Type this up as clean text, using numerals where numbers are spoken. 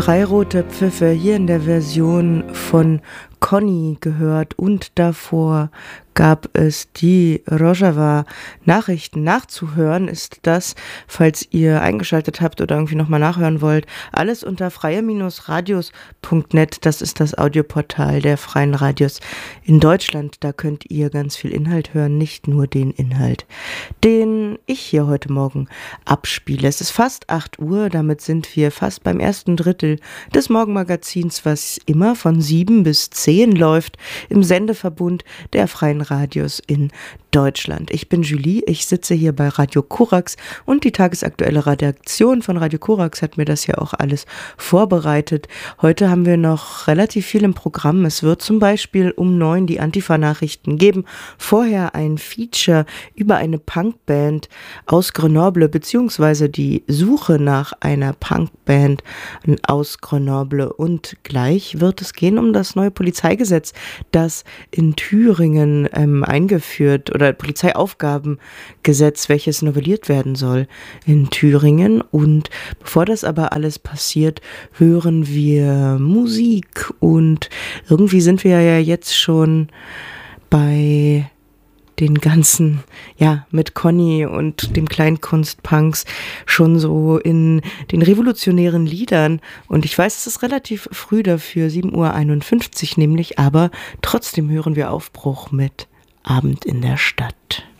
Drei rote Pfiffe hier in der Version von Conny gehört und davor gab es die Rojava Nachrichten. Nachzuhören ist das, falls ihr eingeschaltet habt oder irgendwie nochmal nachhören wollt, alles unter freie-radios.net. Das ist das Audioportal der Freien Radios in Deutschland. Da könnt ihr ganz viel Inhalt hören, nicht nur den Inhalt, den ich hier heute Morgen abspiele. Es ist fast 8 Uhr, damit sind wir fast beim ersten Drittel des Morgenmagazins, was immer von 7 bis 10 läuft im Sendeverbund der Freien Radios in Deutschland. Ich bin Julie, ich sitze hier bei Radio Korax und die tagesaktuelle Redaktion von Radio Korax hat mir das ja auch alles vorbereitet. Heute haben wir noch relativ viel im Programm. Es wird zum Beispiel um 9 die Antifa-Nachrichten geben. Vorher ein Feature über eine Punkband aus Grenoble, beziehungsweise die Suche nach einer Punkband aus Grenoble. Und gleich wird es gehen um das neue Polizeigesetz, das in Thüringen eingeführt oder Polizeiaufgabengesetz, welches novelliert werden soll in Thüringen. Und bevor das aber alles passiert, hören wir Musik und irgendwie sind wir ja jetzt schon bei den ganzen, mit Conny und dem Kleinkunstpunks schon so in den revolutionären Liedern. Und ich weiß, es ist relativ früh dafür, 7:51 Uhr nämlich, aber trotzdem hören wir Aufbruch mit Abend in der Stadt.